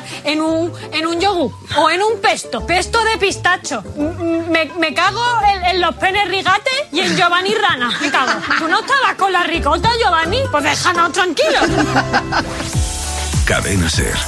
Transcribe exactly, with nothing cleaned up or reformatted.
en un, en un yogur o en un pesto, pesto de pistacho. Me, me cago en, en los penes rigates y en Giovanni Rana. Me cago. ¿Tú no estabas con la ricota, Giovanni? Pues déjanos tranquilos. Cadena Ser.